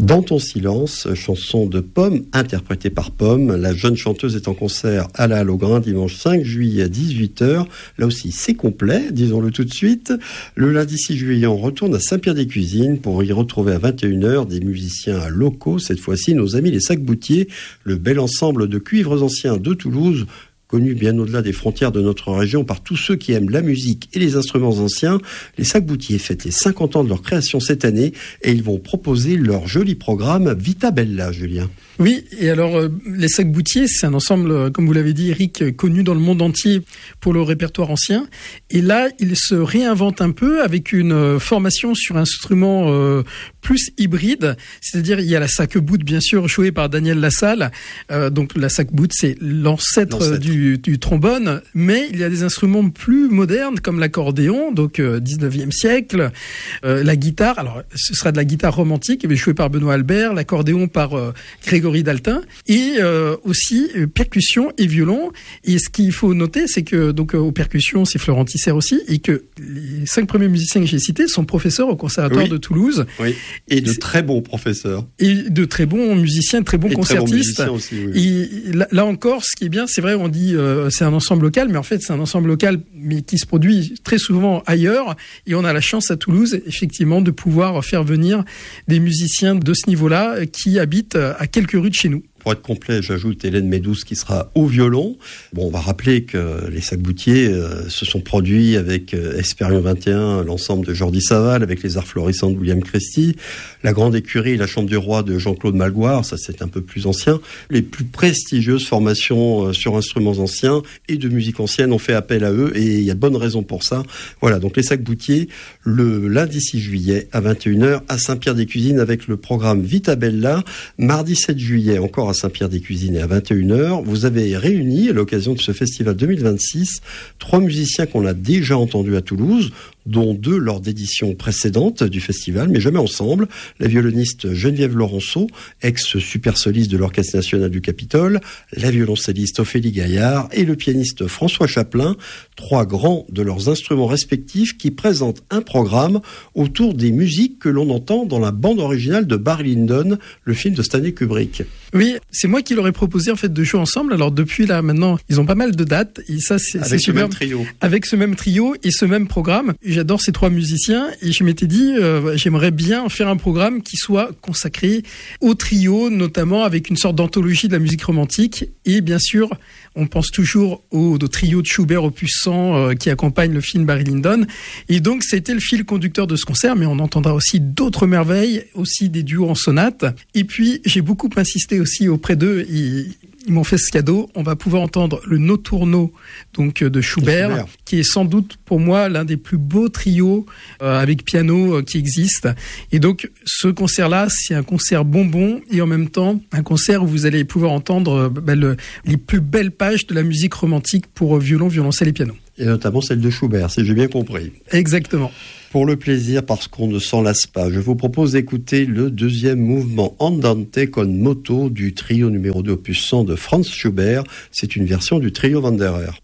Dans ton silence, chanson de Pomme, interprétée par Pomme. La jeune chanteuse est en concert à la Halle-aux-Grains dimanche 5 juillet à 18h. Là aussi, c'est complet, disons-le tout de suite. Le lundi 6 juillet, on retourne à Saint-Pierre-des-Cuisines pour y retrouver à 21h des musiciens locaux. Cette fois-ci, nos amis les Sac-Boutiers, le bel ensemble de cuivres anciens de Toulouse, connu bien au-delà des frontières de notre région par tous ceux qui aiment la musique et les instruments anciens. Les Sac-Boutiers fêtent les 50 ans de leur création cette année et ils vont proposer leur joli programme Vita Bella, Julien. Oui, et alors les Sac-Boutiers, c'est un ensemble, comme vous l'avez dit Eric, connu dans le monde entier pour le répertoire ancien. Et là, ils se réinventent un peu avec une formation sur instruments plus hybride. C'est-à-dire, il y a la sac-boute, bien sûr, jouée par Daniel Lassalle. Donc la sac-boute, c'est l'ancêtre du trombone. Mais il y a des instruments plus modernes, comme l'accordéon, donc 19e siècle. La guitare, alors ce sera de la guitare romantique, jouée par Benoît Albert. L'accordéon par Grégory Daltin, et aussi percussion et violon. Et ce qu'il faut noter, c'est que donc aux percussions, c'est Florent Tisser aussi, et que les 5 premiers musiciens que j'ai cités sont professeurs au Conservatoire de Toulouse. Oui. Et de très bons professeurs. Et de très bons musiciens, très bons concertistes. Très bons musiciens aussi, oui. Et là encore, ce qui est bien, c'est vrai, on dit c'est un ensemble local, mais en fait c'est un ensemble local, mais qui se produit très souvent ailleurs. Et on a la chance à Toulouse, effectivement, de pouvoir faire venir des musiciens de ce niveau-là qui habitent à quelques rues de chez nous. Pour être complet, j'ajoute Hélène Médouze qui sera au violon. Bon, on va rappeler que les Sac-Boutiers se sont produits avec Espérion 21, l'ensemble de Jordi Saval, avec les arts florissants de William Christie, la Grande Écurie et la Chambre du Roi de Jean-Claude Malgoire, ça c'est un peu plus ancien. Les plus prestigieuses formations sur instruments anciens et de musique ancienne ont fait appel à eux et il y a de bonnes raisons pour ça. Voilà, donc les Sac-Boutiers, le lundi 6 juillet à 21h à Saint-Pierre-des-Cuisines avec le programme Vita Bella. Mardi 7 juillet, encore à Saint-Pierre-des-Cuisines et à 21h. Vous avez réuni, à l'occasion de ce festival 2026, 3 musiciens qu'on a déjà entendus à Toulouse, dont 2 lors d'éditions précédentes du festival, mais jamais ensemble. La violoniste Geneviève Laurenceau, ex-super soliste de l'Orchestre national du Capitole, la violoncelliste Ophélie Gaillard et le pianiste François Chaplin, 3 grands de leurs instruments respectifs qui présentent un programme autour des musiques que l'on entend dans la bande originale de Barry Lyndon, le film de Stanley Kubrick. Oui, c'est moi qui leur ai proposé en fait de jouer ensemble. Alors depuis là maintenant, ils ont pas mal de dates et ça c'est avec ce super. Même trio. Avec ce même trio et ce même programme. J'adore ces 3 musiciens et je m'étais dit j'aimerais bien faire un programme qui soit consacré au trio, notamment avec une sorte d'anthologie de la musique romantique. Et bien sûr, on pense toujours au trio de Schubert opus 100 qui accompagne le film Barry Lyndon. Et donc c'était le fil conducteur de ce concert, mais on entendra aussi d'autres merveilles, aussi des duos en sonate. Et puis j'ai beaucoup insisté aussi auprès d'eux. Ils m'ont fait ce cadeau. On va pouvoir entendre le Notturno donc de Schubert, qui est sans doute pour moi l'un des plus beaux trios avec piano qui existe. Et donc ce concert-là, c'est un concert bonbon et en même temps un concert où vous allez pouvoir entendre les plus belles pages de la musique romantique pour violon, violoncelle et piano. Et notamment celle de Schubert, si j'ai bien compris. Exactement. Pour le plaisir, parce qu'on ne s'en lasse pas, je vous propose d'écouter le 2e mouvement Andante con moto du trio numéro 2 opus 100 de Franz Schubert. C'est une version du trio Wanderer.